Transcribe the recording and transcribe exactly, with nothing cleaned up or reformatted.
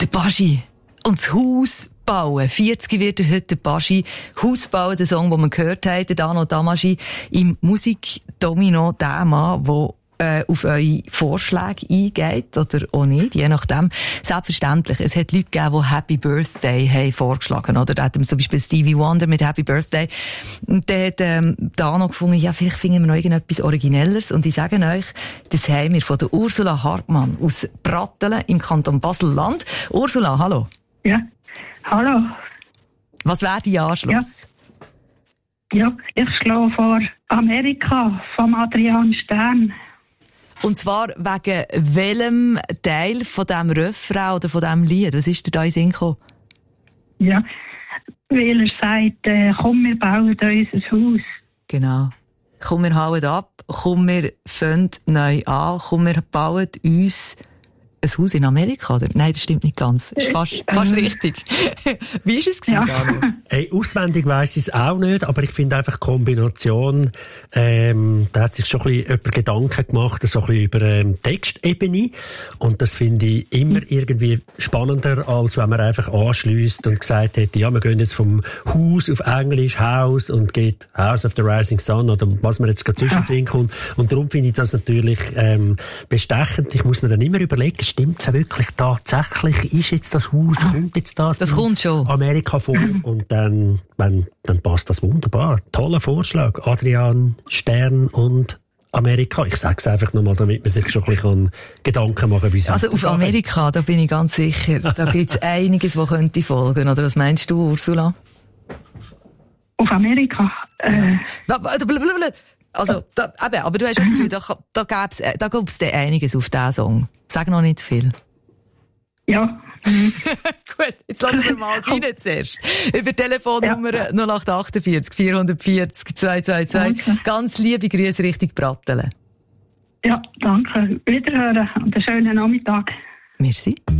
Der Baschi. Und das Haus bauen. vierzig wird er heute, der Baschi. Haus bauen, der Song, den wir gehört haben, der Dano Damaschi, im Musikdomino, der Mann, der äh, auf eure Vorschläge eingeht, oder auch nicht, je nachdem. Selbstverständlich, es hat Leute gegeben, die Happy Birthday haben vorgeschlagen, oder? Da hat zum Beispiel Stevie Wonder mit Happy Birthday. Und der hat ähm, Dano gefunden, ja, vielleicht finden wir noch irgendetwas Originelleres. Und ich sage euch, das haben wir von der Ursula Hartmann aus Brattelen im Kanton Basel-Land. Ursula, hallo. Ja, hallo. Was wäre dein Anschluss? Ja, ja ich schlage vor Amerika vom Adrian Stern. Und zwar wegen welchem Teil von diesem Refrain oder von diesem Lied? Was ist dir da in den Sinn gekommen? Ja, weil er sagt, äh, komm, wir bauen unser Haus. Genau. Komm, wir hauen ab, komm, wir fangen neu an, komm, wir bauen uns ein Haus in Amerika, oder? Nein, das stimmt nicht ganz. Das ist fast, fast richtig. Wie war es gewesen, Dano? Hey, auswendig weiss ich es auch nicht, aber ich finde einfach die Kombination, ähm, da hat sich schon ein bisschen jemand Gedanken gemacht, so ein bisschen über ähm, Textebene. Und das finde ich immer irgendwie spannender, als wenn man einfach anschliesst und gesagt hätte, ja, wir gehen jetzt vom Haus auf Englisch, House, und geht House of the Rising Sun, oder was man jetzt gerade zwischendrin kommt. Und darum finde ich das natürlich ähm, bestechend. Ich muss mir dann immer überlegen, stimmt es ja wirklich tatsächlich? Ist jetzt das Haus, kommt jetzt das? Das kommt schon. Amerika vor. Und dann, wenn, dann passt das wunderbar. Toller Vorschlag. Adrian Stern und Amerika. Ich sage es einfach nochmal, damit man sich schon ein bisschen Gedanken machen kann, wie es Also auf Amerika, da bin ich ganz sicher. Da gibt es einiges, was könnte folgen. Oder was meinst du, Ursula? Auf Amerika? Äh. Also, da, eben, aber du hast schon das Gefühl, da, da gäbe es da gäb's einiges auf diesen Song. Sag noch nicht zu viel. Ja. Gut, jetzt lassen wir mal rein zuerst. Über Telefonnummer ja. null acht acht vier vier vier vier zwei zwei zwei. Okay. Ganz liebe Grüße Richtung Brattelen. Ja, danke. Wiederhören und einen schönen Nachmittag. Merci.